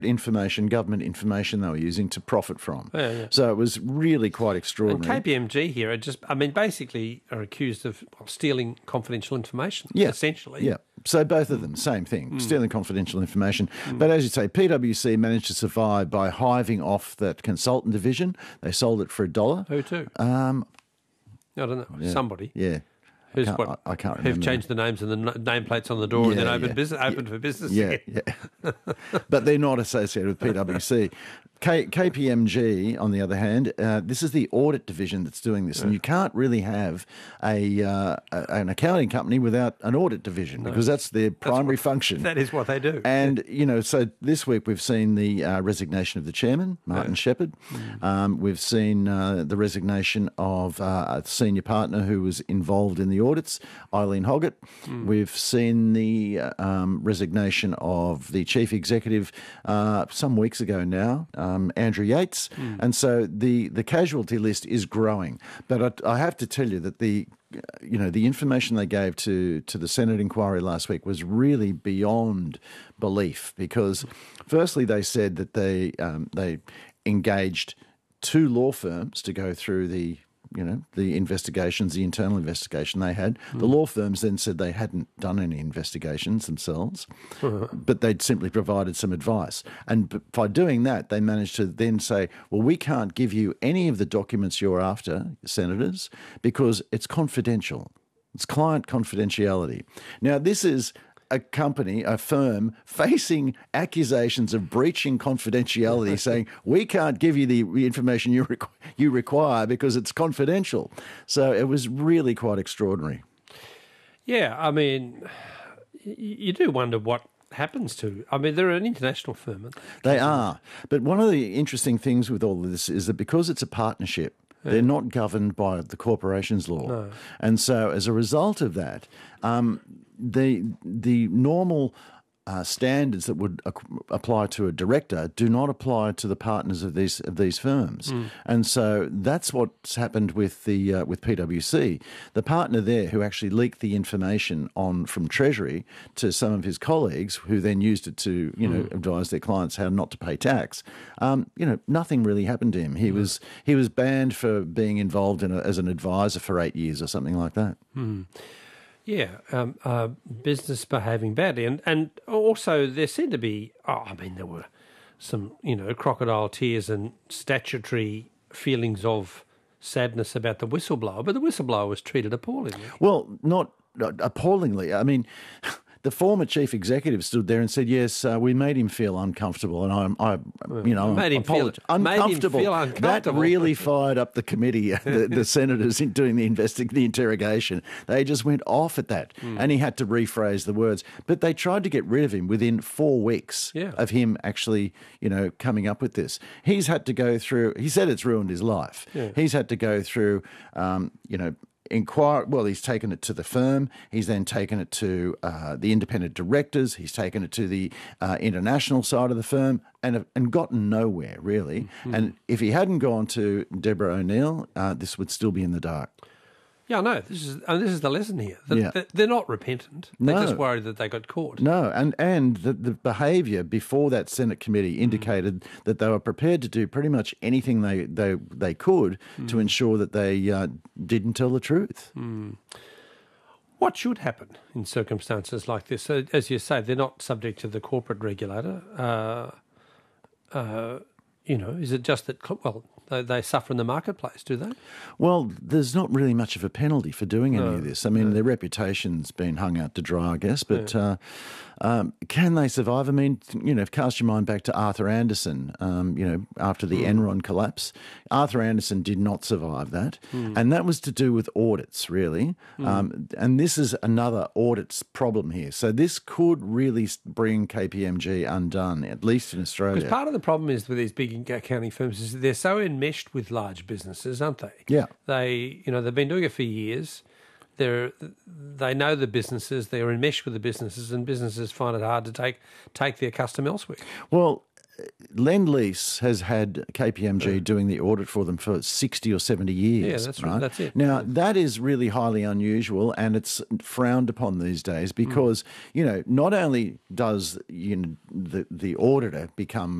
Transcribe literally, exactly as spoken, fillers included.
information, government information they were using to profit from. Yeah, yeah. So it was really quite And extraordinary. K P M G here are just, I mean, basically are accused of stealing confidential information, Yeah. essentially. Yeah. So both of them, same thing, stealing confidential information. But as you say, P W C managed to survive by hiving off that consultant division. They sold it for a dollar. Who to? Um, I don't know. Somebody. yeah. Who's can't- what? I- I can't Who've remember. changed the names and the n- nameplates on the door and then Yeah, opened, yeah. business, opened for business Yeah, again. yeah. But they're not associated with P W C. K- KPMG, on the other hand, uh, this is the audit division that's doing this, and you can't really have a, uh, a an accounting company without an audit division because that's their primary function. That is what they do. And, you know, so this week we've seen the uh, resignation of the chairman, Martin Shepherd. Um, we've seen uh, the resignation of uh, a senior partner who was involved in the audits, Eileen Hoggett. We've seen the uh, um, resignation of the chief executive uh, some weeks ago now, um, Andrew Yates. And so the, the casualty list is growing. But I, I have to tell you that the you know, the information they gave to, to the Senate inquiry last week was really beyond belief because, firstly, they said that they um, they engaged two law firms to go through the you know the investigations, the internal investigation they had. The law firms then said they hadn't done any investigations themselves, but they'd simply provided some advice. And b- by doing that, they managed to then say, well, we can't give you any of the documents you're after, senators, because it's confidential. It's client confidentiality. Now, this is a company, a firm, facing accusations of breaching confidentiality, saying, we can't give you the information you, requ- you require because it's confidential. So it was really quite extraordinary. Yeah, I mean, y- you do wonder what happens to. I mean, they're an international firm, aren't they? They are. But one of the interesting things with all of this is that because it's a partnership, they're not governed by the corporations law. No. And so as a result of that, um, the the normal uh, standards that would ac- apply to a director do not apply to the partners of these of these firms. And so that's what's happened with the uh, with P W C. The partner there who actually leaked the information on from Treasury to some of his colleagues, who then used it to you know advise their clients how not to pay tax. Um, you know, nothing really happened to him. He was he was banned for being involved in a, as an advisor for eight years or something like that. Yeah, um, uh, business behaving badly. And, and also there seemed to be, oh, I mean, there were some, you know, crocodile tears and statutory feelings of sadness about the whistleblower, but the whistleblower was treated appallingly. Well, not uh, appallingly. I mean, the former chief executive stood there and said, "Yes, uh, we made him feel uncomfortable," and I, I you know, Made him feel- apolog- made him uncomfortable. feel That uncomfortable. really fired up the committee, the, the senators in doing the investi- the interrogation. They just went off at that, and he had to rephrase the words. But they tried to get rid of him within four weeks Yeah. of him actually, you know, coming up with this. He's had to go through. He said it's ruined his life. Yeah. He's had to go through, um, you know. Inquire. Well, he's taken it to the firm. He's then taken it to uh, the independent directors. He's taken it to the uh, international side of the firm, and and gotten nowhere really. And if he hadn't gone to Deborah O'Neill, uh, this would still be in the dark. Yeah, I know. This is and this is the lesson here. That, Yeah. that they're not repentant. They're No. just worried that they got caught. No, and and the, the behaviour before that Senate committee indicated that they were prepared to do pretty much anything they they, they could to ensure that they uh, didn't tell the truth. What should happen in circumstances like this? So, as you say, they're not subject to the corporate regulator. Uh, uh, you know, is it just that, well, they, they suffer in the marketplace, do they? Well, there's not really much of a penalty for doing any of this. I mean, their reputation's been hung out to dry, I guess, but uh, um, can they survive? I mean, you know, cast your mind back to Arthur Anderson, um, you know, after the Enron collapse. Arthur Anderson did not survive that, and that was to do with audits, really. Um, and this is another audits problem here. So this could really bring K P M G undone, at least in Australia. Because part of the problem is with these big accounting firms is they're so enmeshed with large businesses, aren't they? Yeah. They, you know, they've been doing it for years. They're, they know the businesses. They're enmeshed with the businesses, and businesses find it hard to take take their custom elsewhere. Well, Lend-Lease has had K P M G doing the audit for them for sixty or seventy years. Yeah, that's right. That's it. Now, that is really highly unusual, and it's frowned upon these days because, mm. you know, not only does you know, the, the auditor become